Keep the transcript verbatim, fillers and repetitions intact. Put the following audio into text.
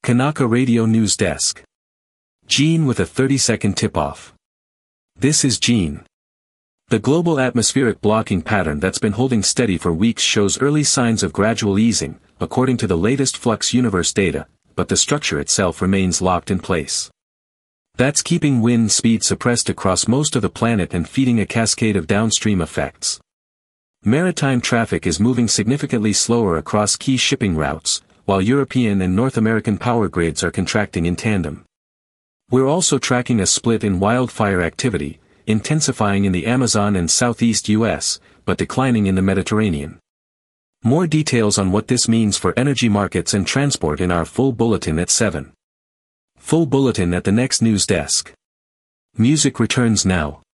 Kanaka Radio News Desk. Gene with a thirty second tip-off. This is Gene. The global atmospheric blocking pattern that's been holding steady for weeks shows early signs of gradual easing, according to the latest Flux Universe data, but the structure itself remains locked in place. That's keeping wind speed suppressed across most of the planet and feeding a cascade of downstream effects. Maritime traffic is moving significantly slower across key shipping routes, while European and North American power grids are contracting in tandem. We're also tracking a split in wildfire activity, intensifying in the Amazon and southeast U S, but declining in the Mediterranean. More details on what this means for energy markets and transport in our full bulletin at seven. Full bulletin at the next news desk. Music returns now.